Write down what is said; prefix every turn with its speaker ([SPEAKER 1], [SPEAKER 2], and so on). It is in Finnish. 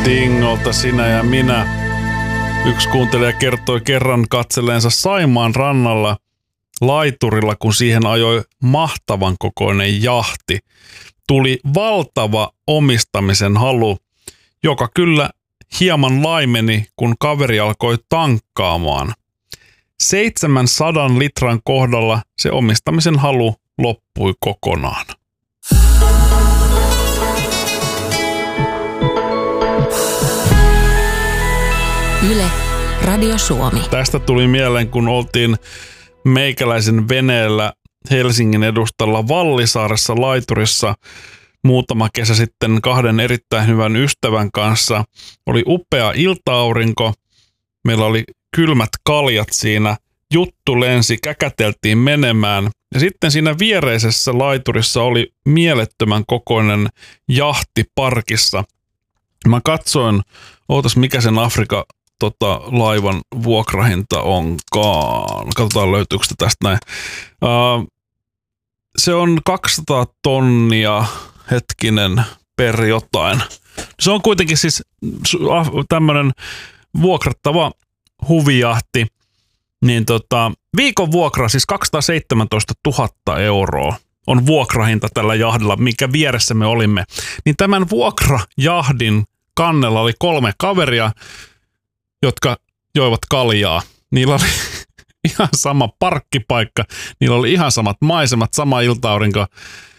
[SPEAKER 1] Dingolta Sinä ja minä. Yksi kuuntelija kertoi kerran katselleensa Saimaan rannalla laiturilla, kun siihen ajoi mahtavan kokoinen jahti. Tuli valtava omistamisen halu, joka kyllä hieman laimeni, kun kaveri alkoi tankkaamaan. 700 litran kohdalla se omistamisen halu loppui kokonaan.
[SPEAKER 2] Yle, Radio Suomi.
[SPEAKER 1] Tästä tuli mieleen, kun oltiin meikäläisen veneellä Helsingin edustalla Vallisaaressa laiturissa muutama kesä sitten kahden erittäin hyvän ystävän kanssa. Oli upea ilta-aurinko, meillä oli kylmät kaljat siinä, juttu lensi, käkäteltiin menemään. Ja sitten siinä viereisessä laiturissa oli mielettömän kokoinen jahti parkissa. Mä katsoin, ootas mikä sen Afrikan laivan vuokrahinta onkaan. Katsotaan löytyykö tästä näin. Se on 200 tonnia, hetkinen, per jotain. Se on kuitenkin siis tämmönen vuokrattava huvijahti. Niin viikon vuokra, siis 217 000 euroa on vuokrahinta tällä jahdilla, minkä vieressä me olimme. Niin tämän vuokrajahdin kannella oli 3 kaveria, jotka joivat kaljaa. Niillä oli ihan sama parkkipaikka, niillä oli ihan samat maisemat, sama ilta-aurinko.